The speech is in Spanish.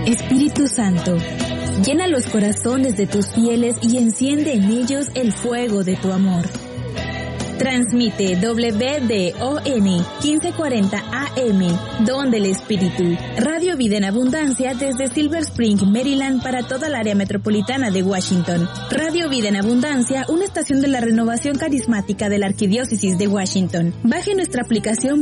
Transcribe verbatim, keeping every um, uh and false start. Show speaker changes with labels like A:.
A: Espíritu Santo, llena los corazones de tus fieles y enciende en ellos el fuego de tu amor. Transmite W D O N quince cuarenta A M, Don del Espíritu, Radio Vida en Abundancia desde Silver Spring, Maryland para toda el área metropolitana de Washington. Radio Vida en Abundancia, una estación de la renovación carismática de la Arquidiócesis de Washington. Baje nuestra aplicación